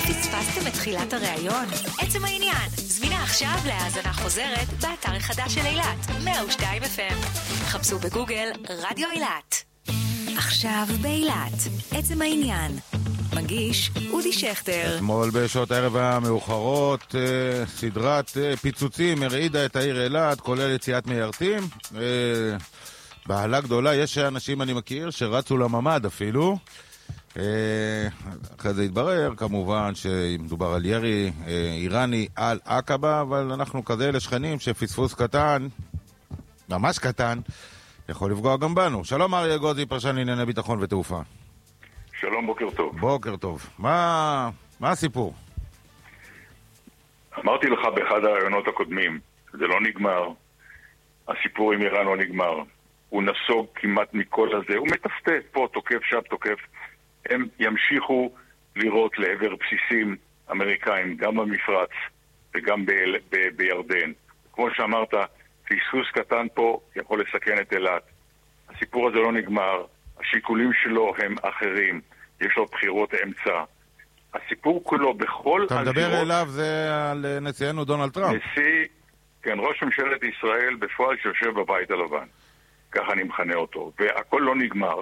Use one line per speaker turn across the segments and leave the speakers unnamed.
פספסתם את תחילת הראיון? עצם העניין, זמינה עכשיו להאזנה חוזרת באתר החדש של אילת, 102 FM. חפשו בגוגל רדיו אילת. עכשיו באילת, עצם העניין. מגיש אודי שכטר.
אתמול בשעות הערב המאוחרות סדרת פיצוצים הרעידה את העיר אילת, כולל יציאת מיירטים. בהלה גדולה, יש אנשים אני מכיר שרצו לממד אפילו. אחרי זה התברר כמובן שמדובר על ירי איראני על עקבה, אבל אנחנו כזה לשכנים שפספוס קטן, ממש קטן, יכול לפגוע גם בנו. שלום אריה גוזי, פרשן לענייני ביטחון ותעופה.
שלום, בוקר טוב.
בוקר טוב. מה הסיפור?
אמרתי לך באחד הרעיונות הקודמים, זה לא נגמר. הסיפור עם איראן לא נגמר. הוא נסוג כמעט מכל הזה. הוא מטפטף פה, תוקף שם, תוקף. הם ימשיכו לירות לעבר בסיסים אמריקאים, גם במפרץ וגם בירדן. כמו שאמרת, פספוס קטן פה יכול לסכן את אילת. הסיפור הזה לא נגמר. השיקולים שלו הם אחרים. יש לו בחירות אמצע. הסיפור כולו בכל...
אתה מדבר אליו זה על נשיאנו דונלד טראמפ.
כן, ראש ממשלת ישראל בפועל שיושב בבית הלבן. ככה אני מכנה אותו. והכל לא נגמר.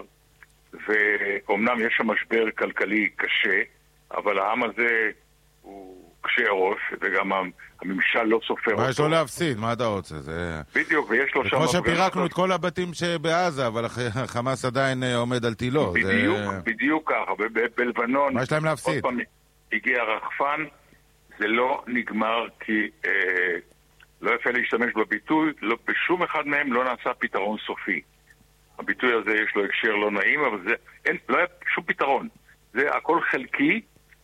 ואומנם יש שם משבר כלכלי קשה, אבל העם הזה הוא קשה ראש, וגם הממשל לא סופר אותו.
מה יש לו להפסיד? מה אתה רוצה?
בדיוק, ויש לו שם...
כמו שפירקנו את כל הבתים שבעזה, אבל החמאס עדיין עומד על תילו.
בדיוק ככה, בלבנון...
מה יש להם להפסיד?
עוד פעם הגיע רחפן, זה לא נגמר כי... לא יפה להשתמש בביטוי, בשום אחד מהם לא נעשה פתרון סופי. הביטוי הזה יש לו הקשר לא נעים, אבל זה, לא היה שום פתרון. זה הכל חלקי,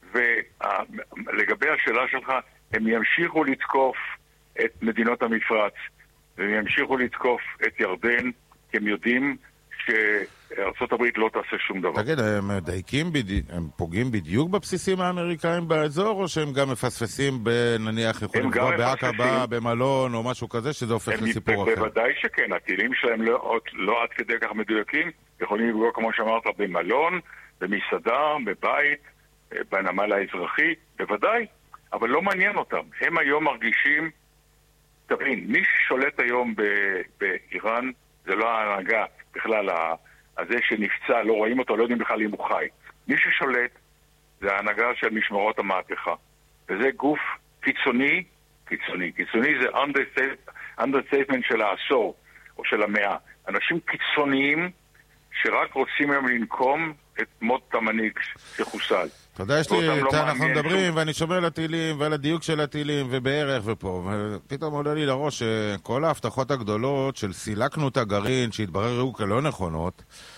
ולגבי השאלה שלך, הם ימשיכו לתקוף את מדינות המפרץ, והם ימשיכו לתקוף את ירדן, כי הם יודעים שארצות הברית לא תעשה שום דבר.
תגיד, הם פוגעים בדיוק בבסיסים האמריקאים באזור, או שהם גם מפספסים נניח יכולים לפגוע בעקבה, במלון או משהו כזה, שזה הופך לסיפור אחר?
בוודאי שכן, הטילים שלהם לא עד כדי כך מדויקים, יכולים לפגוע כמו שאמרת במלון, במסעדה, בבית, בנמל האזרחי, בוודאי, אבל לא מעניין אותם. הם היום מרגישים, תבין, מי ששולט היום באיראן זה לא ההנהגה בכלל, הזה שנפצע, לא רואים אותו, לא יודעים בכלל אם הוא חי. מי ששולט זה ההנהגה של משמרות המהפכה. וזה גוף קיצוני, קיצוני זה understatement של העשור, או של המאה. אנשים קיצוניים שרק רוצים היום לנקום את מות המנהיג שחוסל.
אתה יודע, יש לי, אנחנו מדברים, ואני שומע על הטילים, ועל הדיוק של הטילים, ובערך ופה, ופתאום עולה לי לראש שכל ההבטחות הגדולות של סילקנו את הגרעין, שהתבררו כלא נכונות,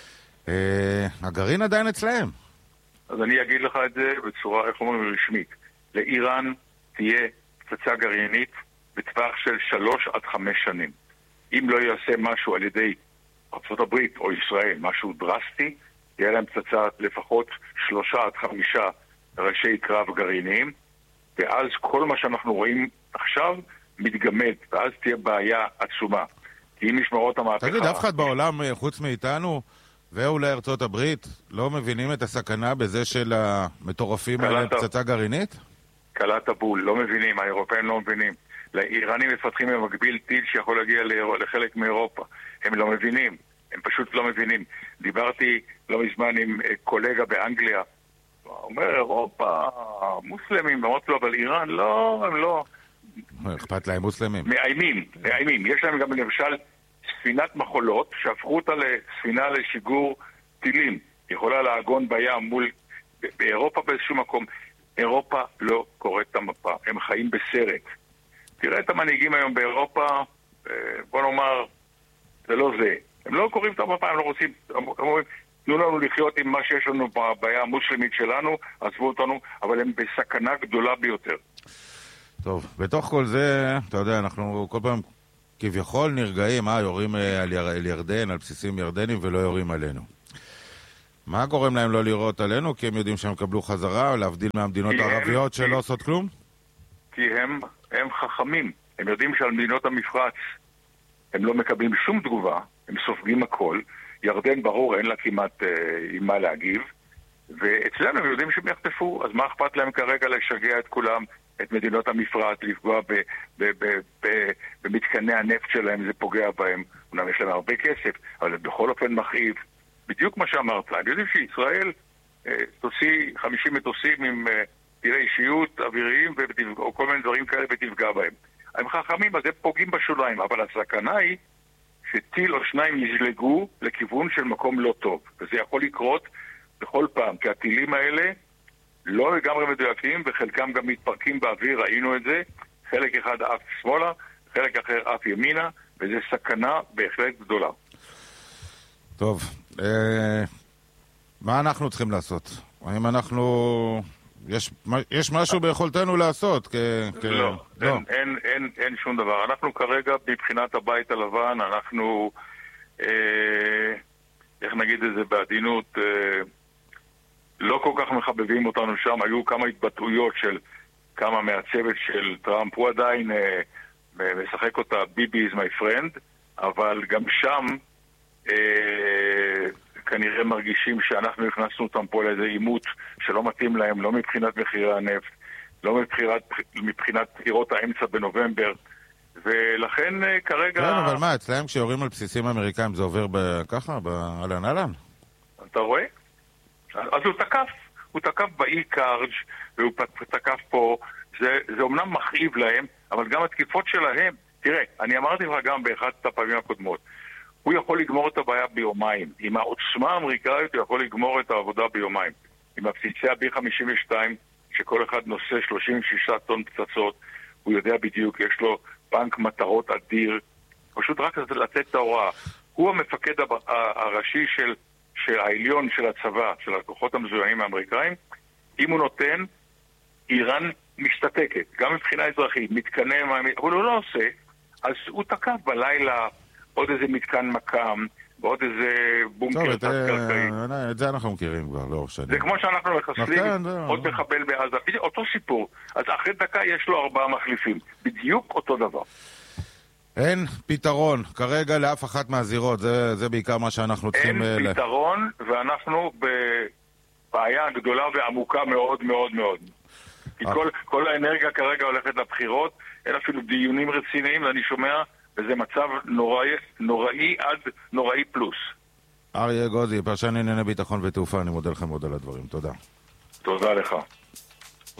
הגרעין עדיין אצלהם.
אז אני אגיד לך את זה בצורה, איך אומרים, רשמית. לאיראן תהיה פצצה גרעינית בטווח של 3 עד 5 שנים. אם לא יעשה משהו על ידי ארצות הברית או ישראל, משהו דרסטי, תהיה להם פצצה לפחות 3 עד 5 ראשי קרב גרעיניים, ואז כל מה שאנחנו רואים עכשיו מתגמד, ואז תהיה בעיה עצומה. כי אם משמרות המהפכה...
תגיד, אף אחד בעולם חוץ מאיתנו, ואולי ארצות הברית, לא מבינים את הסכנה בזה של המטורפים האלה פצצה גרעינית?
קלת הבול, לא מבינים, האירופאים לא מבינים. לאיראנים מפתחים במקביל טיל שיכול להגיע לחלק מאירופה. הם לא מבינים. הם פשוט לא מבינים. דיברתי לא מזמן עם קולגה באנגליה, הוא אומר, אירופה, מוסלמים, אמרתי לו, אבל איראן, לא, הם לא.
אכפת להם מוסלמים.
מאיימים. יש להם גם למשל ספינת מחולות, שהפכו אותה לספינה לשיגור טילים. יכולה להגון בים מול, באירופה באיזשהו מקום. אירופה לא קוראת את המפה, הם חיים בסרט. תראה את המנהיגים היום באירופה, בוא נאמר, זה לא זה. הם לא קוראים את המפה, הם לא רוצים, הם אומרים, תנו לנו לחיות עם מה שיש לנו בבעיה המוסלמית שלנו, עזבו אותנו, אבל הם בסכנה גדולה ביותר.
טוב, בתוך כל זה, אתה יודע, אנחנו כל פעם כביכול נרגעים, יורים על ירדן, על בסיסים ירדנים, ולא יורים עלינו. מה גורם להם לא לראות עלינו? כי הם יודעים שהם קבלו חזרה, להבדיל מהמדינות הערביות שלא עושות כלום? כי
הם חכמים. הם יודעים שעל מדינות המפרץ הם לא מקבלים שום תגובה, הם סופגים הכל. ירדן ברור, אין לה כמעט עם מה להגיב. ואצלנו הם יודעים שהם יחטפו, אז מה אכפת להם כרגע לשגע את כולם, את מדינות המפרט, לפגוע במתקני הנפט שלהם, זה פוגע בהם. אומנם יש להם הרבה כסף, אבל בכל אופן מכאיב. בדיוק מה שאמרת. אני יודעים שישראל תוציא 50 מטוסים עם טילי אישיות אוויריים או כל מיני דברים כאלה ותפגע בהם. הם חכמים, אז הם פוגעים בשוליים, אבל הסכנה היא שטיל או שניים יזלגו לכיוון של מקום לא טוב. וזה יכול לקרות בכל פעם, כי הטילים האלה לא לגמרי מדויקים, וחלקם גם מתפרקים באוויר, ראינו את זה, חלק אחד אף שמאלה, חלק אחר אף ימינה, וזה סכנה בהחלט גדולה.
טוב, מה אנחנו צריכים לעשות? האם אנחנו... יש משהו ביכולתנו לעשות?
לא, אין שום דבר. אנחנו כרגע, מבחינת הבית הלבן, אנחנו, איך נגיד את זה בעדינות, לא כל כך מחבבים אותנו שם. היו כמה התבטאויות של כמה מהצוות של טראמפ, הוא עדיין משחק אותה ביבי is my friend, אבל גם שם כנראה מרגישים שאנחנו הכנסנו אותם פה לאיזה עימות שלא מתאים להם, לא מבחינת מחירי הנפט, לא מבחינת בחירות האמצע בנובמבר, ולכן כרגע...
כן, אבל מה, אצלהם כשיורים על בסיסים אמריקאים זה עובר ככה, באלן אלן?
אתה רואה? אז הוא תקף באי קארג' והוא תקף פה, זה אומנם מכאיב להם, אבל גם התקיפות שלהם, תראה, אני אמרתי לך גם באחת הפעמים הקודמות, הוא יכול לגמור את הבעיה ביומיים. עם העוצמה האמריקאית הוא יכול לגמור את העבודה ביומיים. עם הבסיסי ה-B-52, שכל אחד נושא 36 טון פצצות, הוא יודע בדיוק, יש לו בנק מטרות אדיר, פשוט רק לתת את ההוראה. הוא המפקד הראשי של העליון של הצבא, של הכוחות המזוינים האמריקאים. אם הוא נותן, איראן משתתקת, גם מבחינה אזרחית, מתקנה, אבל הוא לא עושה, אז הוא תקף בלילה עוד איזה מתקן מקם, ועוד איזה בונקר תת-קרקעי.
את זה אנחנו מכירים כבר, לאורך שנים.
זה כמו שאנחנו מחסלים עוד מחבל בעזה. אותו סיפור. אז אחרי דקה יש לו 4 מחליפים. בדיוק אותו דבר.
אין פתרון כרגע לאף אחת מהזירות. זה בעיקר מה שאנחנו צריכים...
אין פתרון, ואנחנו בבעיה גדולה ועמוקה מאוד מאוד מאוד. כי כל האנרגיה כרגע הולכת לבחירות, אין אפילו דיונים רציניים, ואני שומע... וזה מצב נוראי עד נוראי פלוס.
אריה גוזי, פרשן ענייני ביטחון ותעופה, אני מודה לכם מאוד על הדברים. תודה.
תודה לך.